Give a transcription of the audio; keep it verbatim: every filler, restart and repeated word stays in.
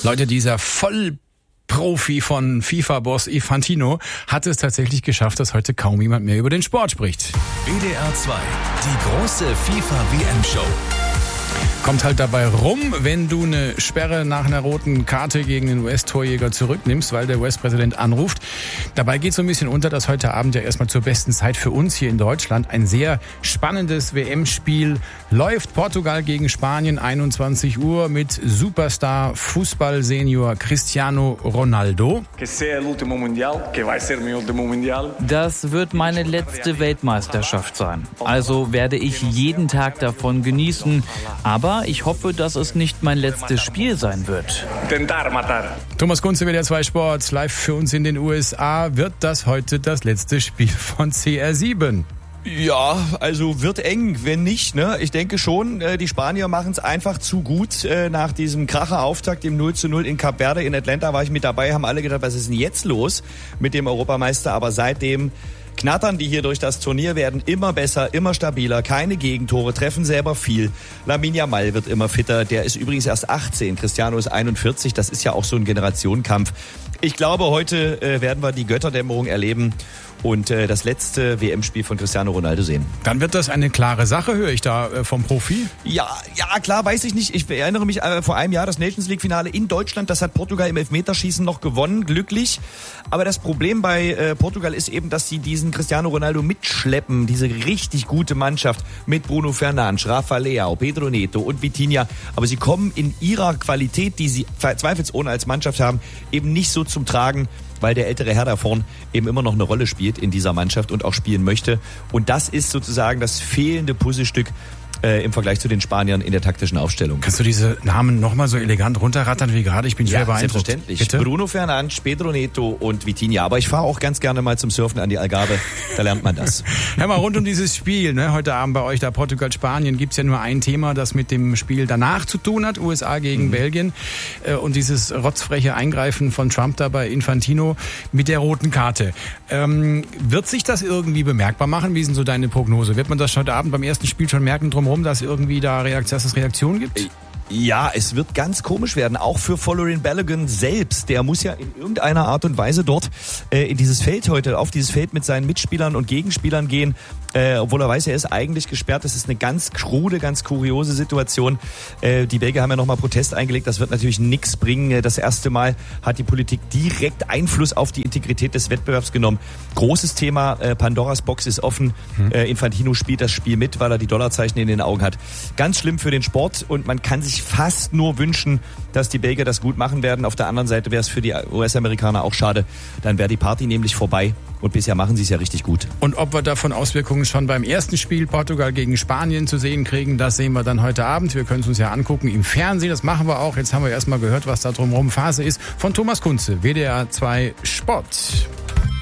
Leute, dieser Vollprofi von FIFA-Boss Infantino hat es tatsächlich geschafft, dass heute kaum jemand mehr über den Sport spricht. W D R zwei, die große FIFA-W M-Show. Kommt halt dabei rum, wenn du eine Sperre nach einer roten Karte gegen den U S-Torjäger zurücknimmst, weil der U S-Präsident anruft. Dabei geht so ein bisschen unter, dass heute Abend ja erstmal zur besten Zeit für uns hier in Deutschland ein sehr spannendes W M-Spiel läuft. Portugal gegen Spanien, einundzwanzig Uhr mit Superstar Fußball-Senior Cristiano Ronaldo. Das wird meine letzte Weltmeisterschaft sein. Also werde ich jeden Tag davon genießen. Aber ich hoffe, dass es nicht mein letztes Spiel sein wird. Thomas Kunze, W D R zwei Sport, live für uns in den U S A. Wird das heute das letzte Spiel von C R sieben? Ja, also wird eng, wenn nicht, ne? Ich denke schon, äh, die Spanier machen es einfach zu gut. Äh, nach diesem Kracher-Auftakt im null zu null in Cap Verde in Atlanta war ich mit dabei, haben alle gedacht, was ist denn jetzt los mit dem Europameister? Aber seitdem knattern die hier durch das Turnier, werden immer besser, immer stabiler, keine Gegentore, treffen selber viel. Lamine Yamal wird immer fitter, der ist übrigens erst achtzehn, Cristiano ist einundvierzig, das ist ja auch so ein Generationenkampf. Ich glaube, heute äh, werden wir die Götterdämmerung erleben und äh, das letzte W M-Spiel von Cristiano Ronaldo sehen. Dann wird das eine klare Sache, höre ich da äh, vom Profi? Ja, ja, klar, weiß ich nicht. Ich erinnere mich äh, vor einem Jahr das Nations League-Finale in Deutschland. Das hat Portugal im Elfmeterschießen noch gewonnen, glücklich. Aber das Problem bei äh, Portugal ist eben, dass sie diesen Cristiano Ronaldo mitschleppen. Diese richtig gute Mannschaft mit Bruno Fernandes, Rafa Leao, Pedro Neto und Vitinha. Aber sie kommen in ihrer Qualität, die sie zweifelsohne als Mannschaft haben, eben nicht so zum Tragen, weil der ältere Herr da vorn eben immer noch eine Rolle spielt in dieser Mannschaft und auch spielen möchte. Und das ist sozusagen das fehlende Puzzlestück äh, im Vergleich zu den Spaniern in der taktischen Aufstellung. Kannst du diese Namen nochmal so elegant runterrattern wie gerade? Ich bin schwer ja, beeindruckt. Selbstverständlich. Bitte? Bruno Fernandes, Pedro Neto und Vitinha. Aber ich fahre auch ganz gerne mal zum Surfen an die Algarve. Da lernt man das. Hör mal, rund um dieses Spiel, ne, heute Abend bei euch da Portugal-Spanien, gibt's ja nur ein Thema, das mit dem Spiel danach zu tun hat. U S A gegen mhm. Belgien. Äh, und dieses rotzfreche Eingreifen von Trump da bei Infantino mit der roten Karte. Ähm, wird sich das irgendwie bemerkbar machen? Wie ist denn so deine Prognose? Wird man das heute Abend beim ersten Spiel schon merken drumherum, dass irgendwie da Reakt- dass es Reaktionen gibt? Ja, es wird ganz komisch werden, auch für Folarin Balogun selbst. Der muss ja in irgendeiner Art und Weise dort äh, in dieses Feld heute, auf dieses Feld mit seinen Mitspielern und Gegenspielern gehen, äh, obwohl er weiß, er ist eigentlich gesperrt. Das ist eine ganz krude, ganz kuriose Situation. Äh, die Belgier haben ja nochmal Protest eingelegt, das wird natürlich nichts bringen. Das erste Mal hat die Politik direkt Einfluss auf die Integrität des Wettbewerbs genommen. Großes Thema, äh, Pandoras Box ist offen. Hm. Äh, Infantino spielt das Spiel mit, weil er die Dollarzeichen in den Augen hat. Ganz schlimm für den Sport und man kann sich fast nur wünschen, dass die Belgier das gut machen werden. Auf der anderen Seite wäre es für die U S-Amerikaner auch schade. Dann wäre die Party nämlich vorbei. Und bisher machen sie es ja richtig gut. Und ob wir davon Auswirkungen schon beim ersten Spiel Portugal gegen Spanien zu sehen kriegen, das sehen wir dann heute Abend. Wir können es uns ja angucken im Fernsehen. Das machen wir auch. Jetzt haben wir erstmal gehört, was da drumherum Phase ist. Von Thomas Kunze, W D R zwei Sport.